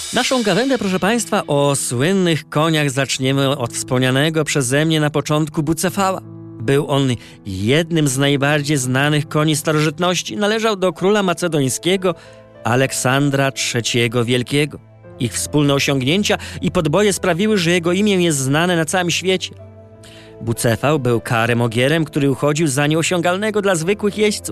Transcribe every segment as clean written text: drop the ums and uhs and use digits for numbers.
Naszą gawędę, proszę Państwa, o słynnych koniach zaczniemy od wspomnianego przeze mnie na początku Bucefała. Był on jednym z najbardziej znanych koni starożytności. Należał do króla macedońskiego Aleksandra III Wielkiego. Ich wspólne osiągnięcia i podboje sprawiły, że jego imię jest znane na całym świecie. Bucefał był karem ogierem, który uchodził za nieosiągalnego dla zwykłych jeźdźców.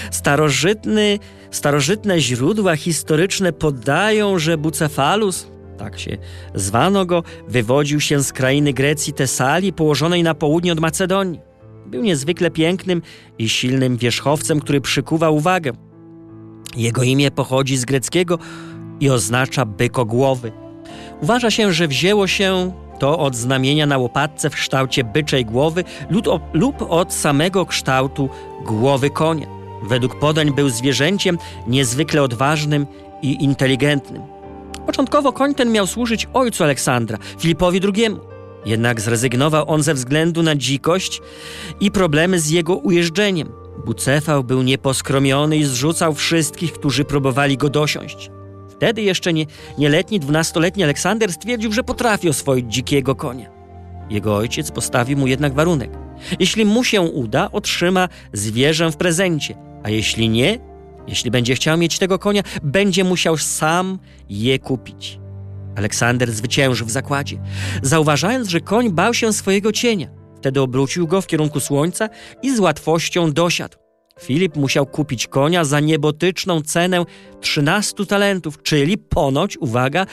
Starożytne źródła historyczne podają, że Bucephalus, tak się zwano go, wywodził się z krainy Grecji Tesalii, położonej na południe od Macedonii. Był niezwykle pięknym i silnym wierzchowcem, który przykuwał uwagę. Jego imię pochodzi z greckiego i oznacza bykogłowy. Uważa się, że wzięło się to od znamienia na łopatce w kształcie byczej głowy lub od samego kształtu głowy konia. Według podań był zwierzęciem niezwykle odważnym i inteligentnym. Początkowo koń ten miał służyć ojcu Aleksandra, Filipowi II. Jednak zrezygnował on ze względu na dzikość i problemy z jego ujeżdżeniem. Bucefał był nieposkromiony i zrzucał wszystkich, którzy próbowali go dosiąść. Wtedy jeszcze nieletni, 12-letni Aleksander stwierdził, że potrafi oswoić dzikiego konia. Jego ojciec postawił mu jednak warunek. Jeśli mu się uda, otrzyma zwierzę w prezencie, a jeśli nie, jeśli będzie chciał mieć tego konia, będzie musiał sam je kupić. Aleksander zwyciężył w zakładzie, zauważając, że koń bał się swojego cienia. Wtedy obrócił go w kierunku słońca i z łatwością dosiadł. Filip musiał kupić konia za niebotyczną cenę 13 talentów, czyli ponoć, uwaga,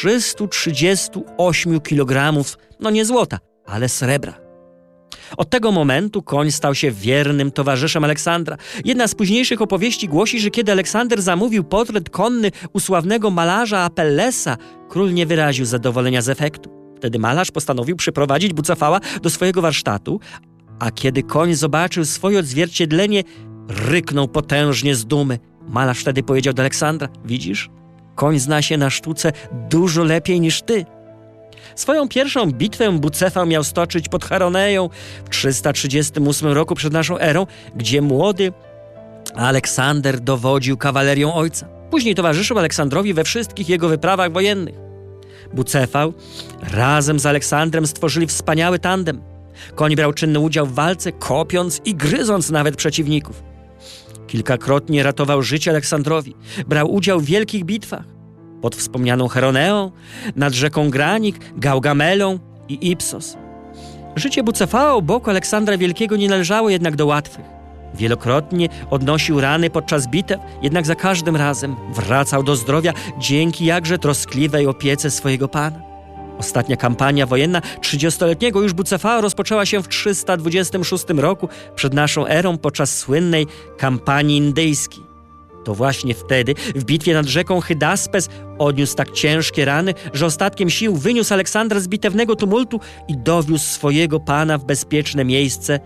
338 kg, no nie złota, ale srebra. Od tego momentu koń stał się wiernym towarzyszem Aleksandra. Jedna z późniejszych opowieści głosi, że kiedy Aleksander zamówił portret konny u sławnego malarza Apellesa, król nie wyraził zadowolenia z efektu. Wtedy malarz postanowił przyprowadzić Bucefała do swojego warsztatu, a kiedy koń zobaczył swoje odzwierciedlenie, ryknął potężnie z dumy. Malarz wtedy powiedział do Aleksandra: widzisz, koń zna się na sztuce dużo lepiej niż ty. Swoją pierwszą bitwę Bucefał miał stoczyć pod Charoneją w 338 roku przed naszą erą, gdzie młody Aleksander dowodził kawalerią ojca. Później towarzyszył Aleksandrowi we wszystkich jego wyprawach wojennych. Bucefał razem z Aleksandrem stworzyli wspaniały tandem. Koń brał czynny udział w walce, kopiąc i gryząc nawet przeciwników. Kilkakrotnie ratował życie Aleksandrowi. Brał udział w wielkich bitwach. Pod wspomnianą Charoneą, nad rzeką Granik, Gaugamelą i Ipsos. Życie Bucefała u boku Aleksandra Wielkiego nie należało jednak do łatwych. Wielokrotnie odnosił rany podczas bitew, jednak za każdym razem wracał do zdrowia dzięki jakże troskliwej opiece swojego pana. Ostatnia kampania wojenna 30-letniego już Bucefała rozpoczęła się w 326 roku przed naszą erą podczas słynnej kampanii indyjskiej. To właśnie wtedy, w bitwie nad rzeką Hydaspes, odniósł tak ciężkie rany, że ostatkiem sił wyniósł Aleksandra z bitewnego tumultu i dowiózł swojego pana w bezpieczne miejsce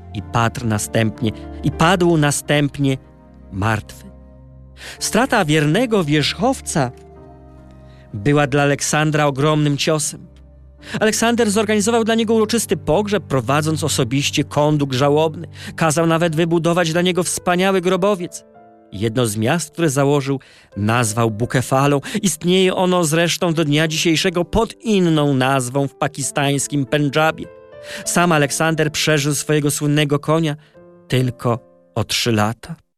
i padł następnie martwy. Strata wiernego wierzchowca była dla Aleksandra ogromnym ciosem. Aleksander zorganizował dla niego uroczysty pogrzeb, prowadząc osobiście konduk żałobny. Kazał nawet wybudować dla niego wspaniały grobowiec. Jedno z miast, które założył, nazwał Bukefalą. Istnieje ono zresztą do dnia dzisiejszego pod inną nazwą w pakistańskim Pendżabie. Sam Aleksander przeżył swojego słynnego konia tylko o 3 lata.